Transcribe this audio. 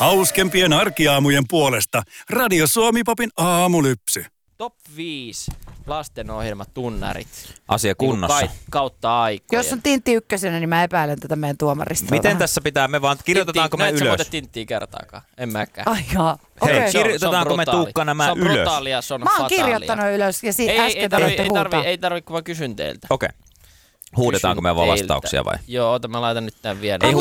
Hauskempien arkiaamujen puolesta Radio Suomi-popin aamulypsy. Top 5 lastenohjelmatunnarit. Asia kunnossa. Niin kautta aikojen. Jos on Tintti ykkösenä, niin mä epäilen tätä meidän tuomarista. Miten tässä pitää, me vaan kirjoitetaanko me ylös? Näet sä Tinttiä kertaakaan? En mäkään. Ai jaa. Hei, Okay. kirjoitetaanko me Tuukka nämä ylös? Se on brutaalia, se on Mä oon fataalia. kirjoittanut ylös ja äsken tarvitse huutaa. Ei tarvi, kun mä kysyn teiltä. Okei. Huudetaanko me vaan vastauksia vai? Joo, mä laitan nyt tän vielä. Ei